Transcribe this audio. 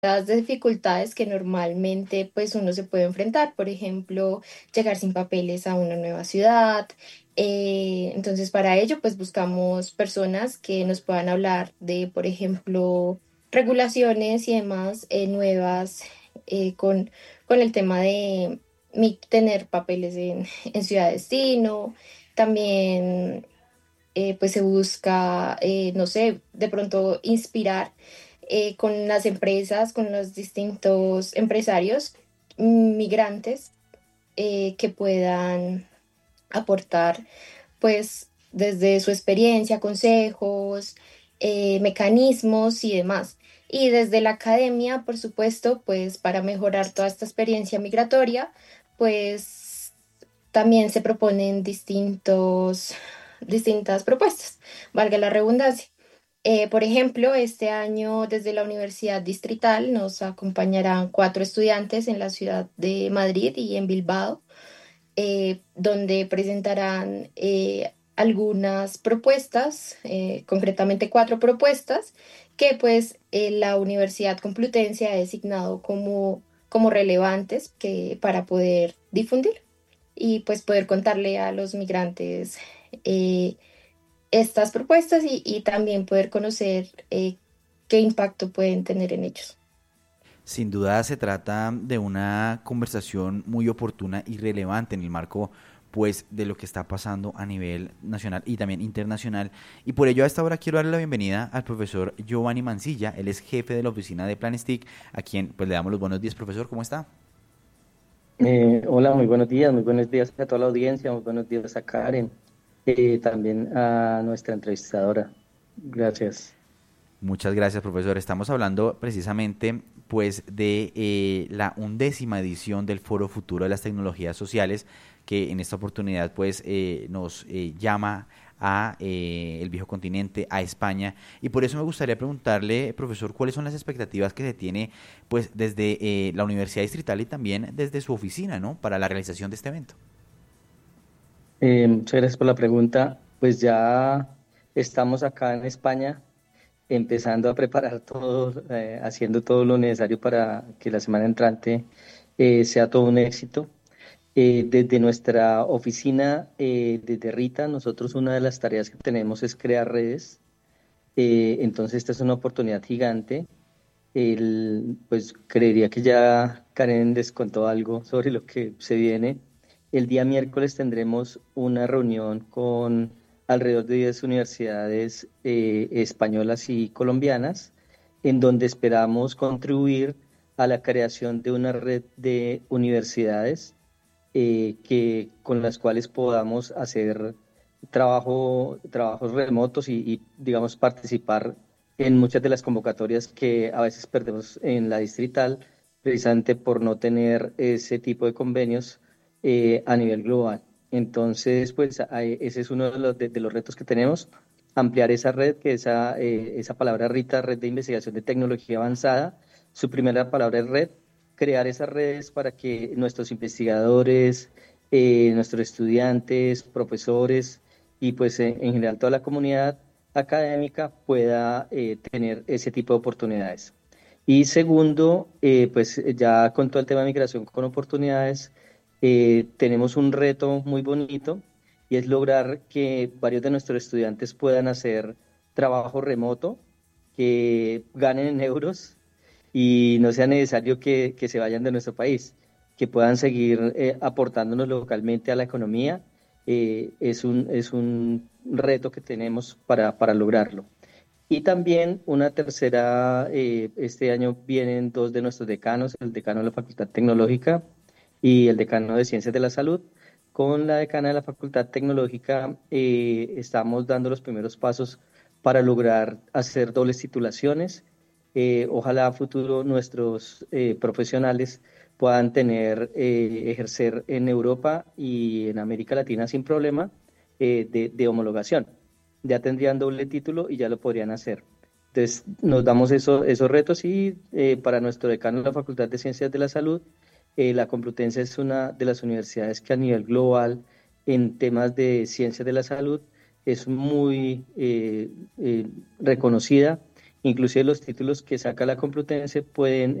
las dificultades que normalmente pues uno se puede enfrentar, por ejemplo, llegar sin papeles a una nueva ciudad. Entonces, para ello, pues buscamos personas que nos puedan hablar de, por ejemplo, regulaciones y demás nuevas con el tema de tener papeles en ciudad destino. También pues se busca, no sé, de pronto inspirar con las empresas, con los distintos empresarios migrantes que puedan aportar, pues, desde su experiencia, consejos, mecanismos y demás. Y desde la academia, por supuesto, pues para mejorar toda esta experiencia migratoria, pues también se proponen distintas propuestas, valga la redundancia. Por ejemplo, este año desde la Universidad Distrital nos acompañarán 4 estudiantes en la ciudad de Madrid y en Bilbao, donde presentarán algunas propuestas, concretamente 4 propuestas, que pues la Universidad Complutense ha designado como relevantes para poder difundir y pues poder contarle a los migrantes eh, estas propuestas y también poder conocer qué impacto pueden tener en ellos. Sin duda se trata de una conversación muy oportuna y relevante en el marco pues de lo que está pasando a nivel nacional y también internacional. Y por ello a esta hora quiero darle la bienvenida al profesor Giovanni Mancilla. Él es jefe de la oficina de Planistic, a quien pues le damos los buenos días. Profesor, ¿cómo está? Hola, muy buenos días a toda la audiencia, muy buenos días a Karen, también a nuestra entrevistadora. Gracias. Muchas gracias, profesor. Estamos hablando precisamente pues de la 11ª edición del Foro Futuro de las Tecnologías Sociales, que en esta oportunidad pues nos llama a el viejo continente, a España. Y por eso me gustaría preguntarle, profesor, cuáles son las expectativas que se tiene pues desde la Universidad Distrital y también desde su oficina, ¿no?, para la realización de este evento. Muchas gracias por la pregunta. Pues ya estamos acá en España empezando a preparar todo, haciendo todo lo necesario para que la semana entrante sea todo un éxito. Desde nuestra oficina, desde Rita, nosotros una de las tareas que tenemos es crear redes. Entonces esta es una oportunidad gigante. Pues creería que ya Karen les contó algo sobre lo que se viene. El día miércoles tendremos una reunión con alrededor de 10 universidades españolas y colombianas, en donde esperamos contribuir a la creación de una red de universidades con las cuales podamos hacer trabajos remotos digamos, participar en muchas de las convocatorias que a veces perdemos en la distrital, precisamente por no tener ese tipo de convenios a nivel global. Entonces, pues ese es uno de los retos que tenemos, ampliar esa red, que esa palabra Rita, red de investigación de tecnología avanzada, su primera palabra es red, crear esas redes para que nuestros investigadores, nuestros estudiantes, profesores y pues en general toda la comunidad académica pueda tener ese tipo de oportunidades. Y segundo, pues ya con todo el tema de migración con oportunidades, tenemos un reto muy bonito y es lograr que varios de nuestros estudiantes puedan hacer trabajo remoto, que ganen en euros y no sea necesario que se vayan de nuestro país, que puedan seguir aportándonos localmente a la economía. Es un reto que tenemos para lograrlo. Y también una tercera, este año vienen dos de nuestros decanos, el decano de la Facultad Tecnológica y el decano de Ciencias de la Salud. Con la decana de la Facultad Tecnológica estamos dando los primeros pasos para lograr hacer dobles titulaciones. Ojalá a futuro nuestros profesionales puedan ejercer en Europa y en América Latina sin problema de homologación. Ya tendrían doble título y ya lo podrían hacer. Entonces, nos damos esos retos y para nuestro decano de la Facultad de Ciencias de la Salud, la Complutense es una de las universidades que a nivel global en temas de ciencias de la salud es muy reconocida Inclusive los títulos que saca la Complutense pueden